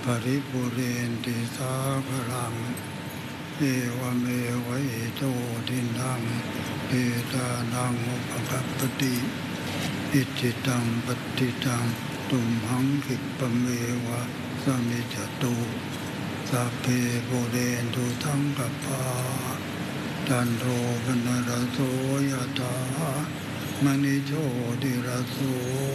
ปริปุเรนติสาคลังเอวเมวะอิโตทินังเปตานังอุปกัปปติอิจิตังปฏิตังตุมหังคิปะเมวะสมิจตุสัพเพปุเรนตุสังกปาจันโทปนรสโสยถามณิโชติรสโส